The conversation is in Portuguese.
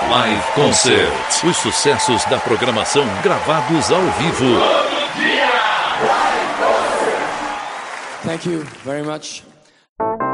Live Concert. Os sucessos da programação gravados ao vivo. Thank you very much.